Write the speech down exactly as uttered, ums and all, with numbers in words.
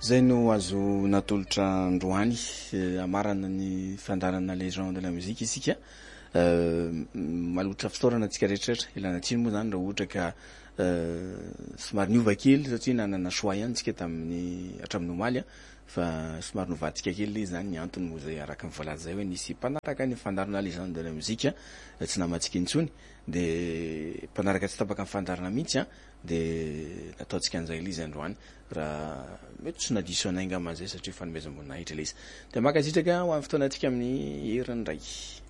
Zay no azo natolotra androany amarana ny fandarana Legend de la musique isika malotra fitoerana antsika rehetrarehetra ilana tsiny moa zany raha ohatra ka somary niova kely satria nanana choix ihany tsika tamin'ny hatramin'ny omaly fa somary novatsika kely izy zany ny antony moa zay araka nyvoalaza zay hoe nisy mpanaraka ny fandarana Legend de la musique tsy namatsika intsony de mpanaraka tsy tapaka ny fandarana mihitsy a de nataotsika an'izay ilay izy androany raha mety tsy nadiso anay angamba zay satria fanomezam-boninahitra ilay izy de maka sitraka ho amin'ny fotoana antsika amin'ny herin'ny ray.